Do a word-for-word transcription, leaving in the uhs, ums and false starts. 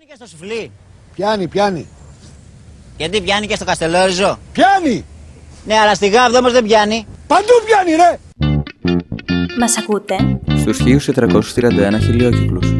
Πιάνει και στο σουφλί. Πιάνει, πιάνει. Γιατί πιάνει και στο καστελόριζο. Πιάνει! Ναι, αλλά στη Γάβδο όμως δεν πιάνει. Παντού πιάνει, ρε! Μας ακούτε? Στους χίλια τετρακόσιους τριάντα ένα χιλιόκυκλους.